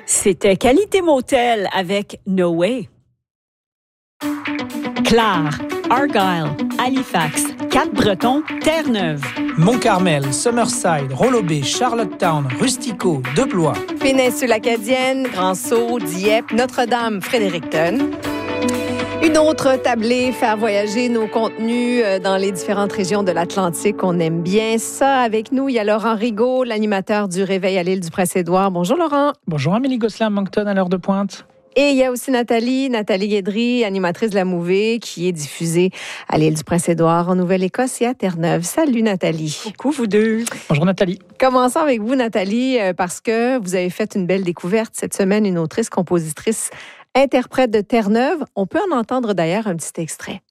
C'était Qualité Motel avec No Way. Clare, Argyle, Halifax, Cap-Breton, Terre-Neuve. Mont-Carmel, Summerside, Rollo-Bay, Charlottetown, Rustico, Deblois. Péninsule-Acadienne, Grand-Sault, Dieppe, Notre-Dame, Fredericton. Une autre tablée, faire voyager nos contenus dans les différentes régions de l'Atlantique. On aime bien ça. Avec nous, il y a Laurent Rigaud, l'animateur du Réveil à l'île du Prince-Édouard. Bonjour Laurent. Bonjour Amélie Gosselin, Moncton à l'heure de pointe. Et il y a aussi Nathalie Guédry, animatrice de La Mouvée, qui est diffusée à l'île du Prince-Édouard, en Nouvelle-Écosse et à Terre-Neuve. Salut Nathalie. Coucou vous deux. Bonjour Nathalie. Commençons avec vous Nathalie, parce que vous avez fait une belle découverte cette semaine, une autrice, compositrice, interprète de Terre-Neuve. On peut en entendre d'ailleurs un petit extrait.